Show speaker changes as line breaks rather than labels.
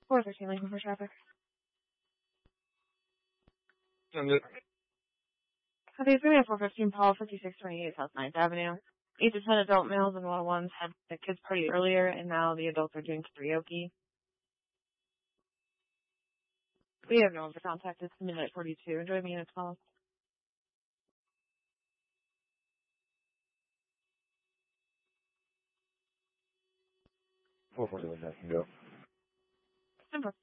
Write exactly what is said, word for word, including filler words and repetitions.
four thirteen Lincoln for traffic.
Send it.
Copy, it's going to be four fifteen Paul, fifty-six twenty-eight South ninth Avenue. Eight to ten adult males and one-on-ones had the kids party earlier, and now the adults are doing karaoke. We have no one for contact. It's midnight forty-two. Enjoy being at twelve.
four forty-one, I can go.
Simple.